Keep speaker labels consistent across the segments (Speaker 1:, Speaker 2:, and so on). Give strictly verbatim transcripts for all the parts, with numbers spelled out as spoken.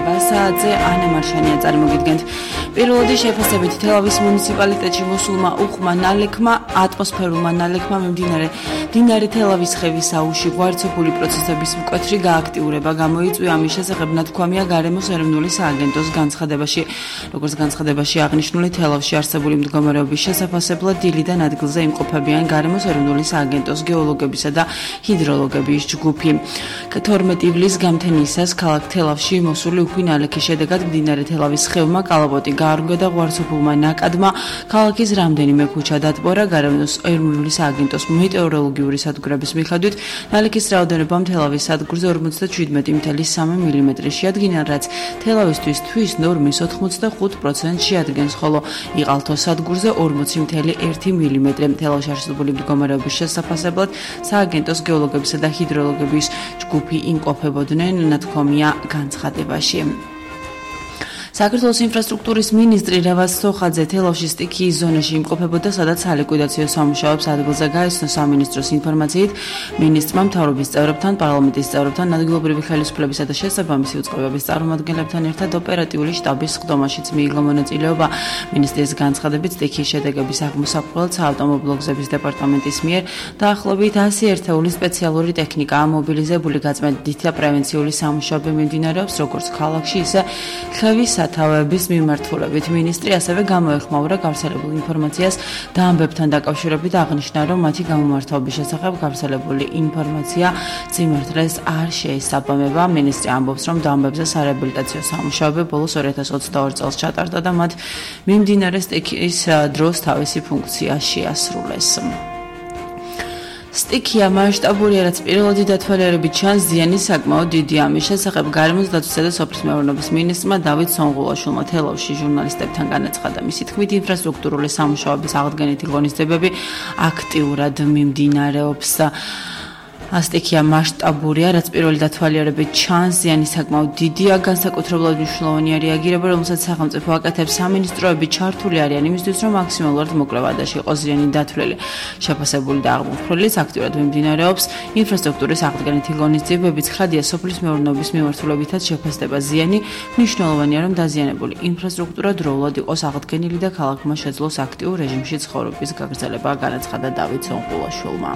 Speaker 1: ეთერება საათზე ანა მარშანია წარმოგიდგენთ. პირველადი შეფასებით თელავის მუნიციპალიტეტში მოსულმა უხმა ნალექმა ატმოსფერულმა ნალექმა მიმდინარე მდინარე თელავის ხევის აუზში გვარცოფული პროცესების მკვეთრი გააქტიურება გამოიწვია. ამის შესახებ ნათქვამია გარემოს ეროვნული სააგენტოს განცხადებაში. როგორც განცხადებაში აღნიშნული, თელავში არსებული მდგომარეობის შესაფასებლად დილიდან ადგილზე იმყოფებიან გარემოს ეროვნული სააგენტოს გეოლოგებისა და ჰიდროლოგების ჯგუფი. თორმეტი ივლისს გამთენიისას ქალაქ თელავში მოსული უხვი ნალექის შედეგად მდინარე თელავის ხევმა კალაპოტი გაარღვია და გვარცოფულმა ნაკადმა ქალაქის რამდენიმე ქუჩა დატბორა. გარემოს ეროვნული სააგენტოს მეტეოროლოგიური სადგურების მიხედვით ნალექის რაოდენობა თელავის სადგურზე ორმოცდაშვიდმეტი მცდე სამი მილიმეტრი შეადგინა, რაც თელავისთვის თვის ნორმის ოთხმოცდახუთ პროცენტს შეადგენს, ხოლო იყალთოს სადგურზე ორმოცი მცდე ერთი მილიმეტრი. თელავში არსებული მდგომარეობის შესაფასებლად სააგენტოს გეოლოგებისა და ჰიდროლოგების ჯგუფი იმყოფებოდნენ, ნათქვამია განცხადებაში. საქართველოს ინფრასტრუქტურის მინისტრი რავაზ სოხაძე თელავში სტიქიის ზონაში იმყოფებოდა, სადაც სალიკვიდაციო სამუშაოებს ადგილზე გაეცნო. სამინისტროს ინფორმაციით, მინისტრმა მთავრობის წევრებთან, პარლამენტის წევრებთან, ადგილობრივი ხელისუფლებისა და შესაბამისი უწყებების წარმომადგენლებთან ერთად ოპერატიული შტაბის სხდომაშიც მიიღო მონაწილეობა. მინისტრის განცხადებით, სტიქიის შედეგების აღმოსაფხვრად საავტომობილო გზების დეპარტამენტის მიერ დაახლოებით ასი ერთეული სპეციალური ტექნიკაა მობილიზებული. გაწმენდით და პრევენციული სამუშაოები მიმდინარეობს როგორც ქალაქში, ისე ხევის სათავეების მიმართულებით. მინისტრი ასევე გამოეხმაურა გავრცელებულ ინფორმაციას და ამბებთან დაკავშირებით აღნიშნა, რომ მათი გამომართვების შესახებ გავრცელებული ინფორმაცია სიმართლეს არ შეესაბამება. მინისტრი ამბობს, რომ ამბებზე სარეაბილიტაციო სამუშაოები ბოლოს ორი ათას ოცდაორი წელს ჩატარდა და მათ მიმდინარე სტიქიის დროს თავისი ფუნქცია შეასრულეს. სტიქია მასშტაბურია, რაც პირველადი დათვალიერებით ჩანს, ზიანი საკმაოდ დიდია. ამის შესახებ გარემოს დაცვისა და სოფლის მეურნეობის მინისტრმა დავით სონღულაშვილმა თელავში ჟურნალისტებთან განაცხადა. მისი თქმით, ინფრასტრუქტურული სამუშაოების აღდგენითი ღონისძიებები აქტიურად მიმდინარეობს. სტიქია მასშტაბურია, რაც პირველი დათვალიერებით ჩანს, ზიანი საკმაოდ დიდია. განსაკუთრებულად მნიშვნელოვანია რეაგირება, რომელსაც სახელმწიფო აკეთებს. სამინისტროები ჩართული არიან იმისთვის, რომ მაქსიმალურად მოკლევადაში იყოს ზიანი დათვლილი. შეფასებული და აღმოფხვრილიც აქტიურად მიმდინარეობს. ინფრასტრუქტურის აღდგენითი ღონისძიებები ცხადია, სოფლის მეურნეობის მიმართულებითაც შეფასდება ზიანი. მნიშვნელოვანია, რომ დაზიანებული ინფრასტრუქტურა დროულად იყოს აღდგენილი და ქალაქმა შეძლოს აქტიურ რეჟიმში ცხოვრების გაგრძელება, განაცხადა დავით სონღულაშვილმა.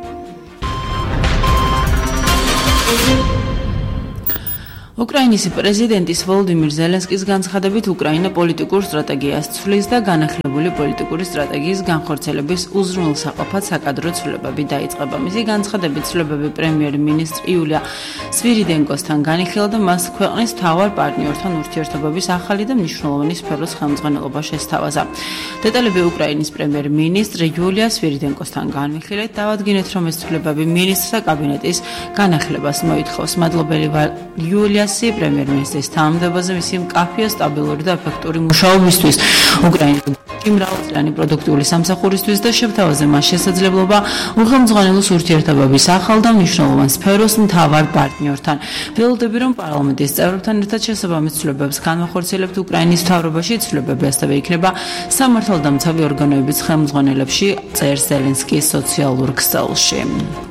Speaker 1: უკრაინის პრეზიდენტის ვოლოდიმირ ზელენსკის განცხადებით, უკრაინა პოლიტიკურ სტრატეგიას ცვლის და განახლებული პოლიტიკური სტრატეგიის განხორციელების უზრუნველსაყოფად საკადრო ცვლილებები დაიწყება. მისი განცხადებით, ცვლილებები პრემიერ-მინისტრ იულია სვირიდენკოსთან განიხილა და მას ქვეყნის მთავარ პარტნიორთან ურთიერთობების ახალი და მნიშვნელოვანი სფეროს ხელმძღვანელობა შესთავაზა. დეტალები უკრაინის პრემიერ-მინისტრ იულია სვირიდენკოსთან განვიხილეთ. დავადგინეთ, რომ ეს ცვლილებები მინისტრთა კაბინეტის განახლებას მოითხოვს. მადლობელი ვარ იულია პრემიერ-მინისტრის თანამდებობაზე მისი მკაფიო, სტაბილური და ეფექტური მუშაობისთვის, უკრაინის მრავალწლიანი პროდუქტიული სამსახურისთვის და შევთავაზე მას შესაძლებლობა უხელმძღვანელოს ურთიერთობების ახალ და მნიშვნელოვან სფეროს მთავარ პარტნიორთან. ველოდები, რომ პარლამენტის წევრებთან ერთად შესაბამის ცვლილებებს განვახორციელებთ. უკრაინის მთავრობაში ცვლილებები ასევე იქნება სამართალდამცავი ორგანოების ხელმძღვანელებში, წერს ზელენსკის სოციალურ ქსელში.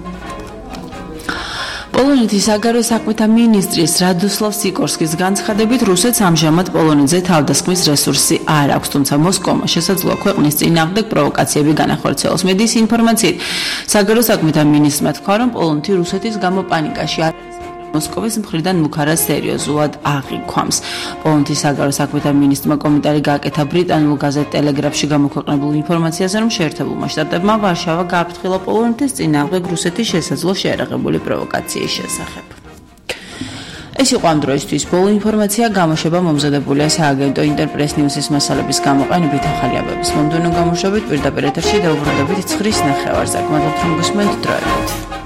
Speaker 1: პოლონეთის საგარეო საქმეთა მინისტრის რადოსლავ სიკორსკის განცხადებით, რუსეთს ამჟამად პოლონეთზე თავდასხმის რესურსი არ აქვს, თუმცა მოსკოვმა შესაძლოა ქვეყნის წინააღმდეგ პროვოკაციები განახორციელოს. მედიის ინფორმაციით, საგარეო საქმეთა მინისტრმა თქვა, რომ პოლონეთი რუსეთის გამო პანიკაში არ მოსკოვის მხრიდან მუქარა სერიოზულად აღიქვამს. პოლონეთის საგარეო საქმეთა მინისტრმა კომენტარი გააკეთა ბრიტანულ გაზეთ ტელეგრაფში გამოქვეყნებულ ინფორმაციაზე, რომ შეერთებულმა შტატებმა ვარშავა გააფრთხილა პოლონეთის წინააღმდეგ რუსეთის შესაძლო შეერაღებული პროვოკაციის შესახებ. ეს იყო ამ დროისთვის ბოლო ინფორმაცია. გამოშვება მომზადებულია სააგენტო ინტერპრეს ნიუსის მასალების გამოყენებით. ახალი აბების მომდევნო გამოშვებით პირდაპირ ეთერში დაუბრუნდებით ცხრის ნახევარზე. მადლობთ, რომ გусმენთ დროებით.